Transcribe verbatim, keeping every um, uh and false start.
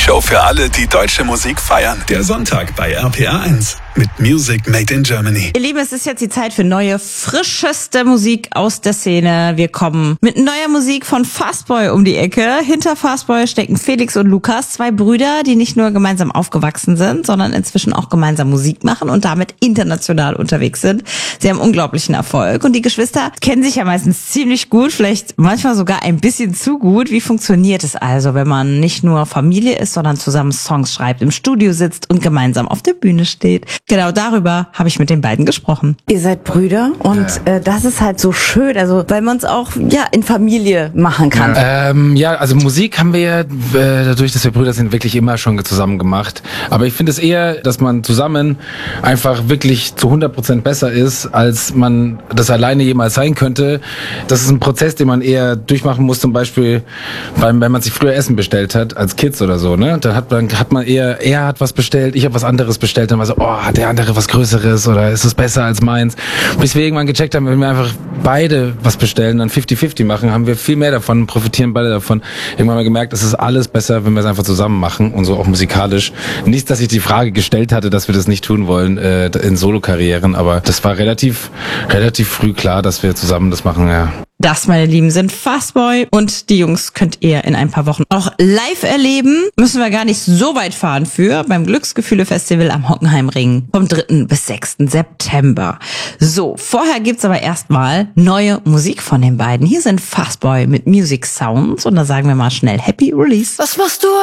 Show für alle, die deutsche Musik feiern. Der Sonntag bei R P R eins mit Music Made in Germany. Ihr Lieben, es ist jetzt die Zeit für neue, frischeste Musik aus der Szene. Wir kommen mit neuer Musik von Fastboy um die Ecke. Hinter Fastboy stecken Felix und Lukas, zwei Brüder, die nicht nur gemeinsam aufgewachsen sind, sondern inzwischen auch gemeinsam Musik machen und damit international unterwegs sind. Sie haben unglaublichen Erfolg und die Geschwister kennen sich ja meistens ziemlich gut, vielleicht manchmal sogar ein bisschen zu gut. Wie funktioniert es also, wenn man nicht nur Familie ist, sondern zusammen Songs schreibt, im Studio sitzt und gemeinsam auf der Bühne steht? Genau darüber habe ich mit den beiden gesprochen. Ihr seid Brüder und äh, das ist halt so schön, also weil man es auch ja in Familie machen kann. Ähm, ja, also Musik haben wir ja, äh, dadurch, dass wir Brüder sind, wirklich immer schon zusammen gemacht. Aber ich finde es eher, dass man zusammen einfach wirklich zu hundert Prozent besser ist, als man das alleine jemals sein könnte. Das ist ein Prozess, den man eher durchmachen muss, zum Beispiel, beim, wenn man sich früher Essen bestellt hat, als Kids oder so, ne? Dann hat man, hat man eher, er hat was bestellt, ich habe was anderes bestellt, dann war so, oh, hat der andere was Größeres oder ist es besser als meins? Bis wir irgendwann gecheckt haben, wenn wir einfach beide was bestellen, dann fifty fifty machen, haben wir viel mehr davon, profitieren beide davon. Irgendwann mal gemerkt, es ist alles besser, wenn wir es einfach zusammen machen und so auch musikalisch. Nicht, dass ich die Frage gestellt hatte, dass wir das nicht tun wollen äh, in Solo-Karrieren, aber das war relativ, relativ früh klar, dass wir zusammen das machen, ja. Das, meine Lieben, sind Fastboy und die Jungs könnt ihr in ein paar Wochen auch live erleben. Müssen wir gar nicht so weit fahren für beim Glücksgefühle-Festival am Hockenheimring vom dritten bis sechsten September. So, vorher gibt's aber erstmal neue Musik von den beiden. Hier sind Fastboy mit Music Sounds und da sagen wir mal schnell Happy Release. Was machst du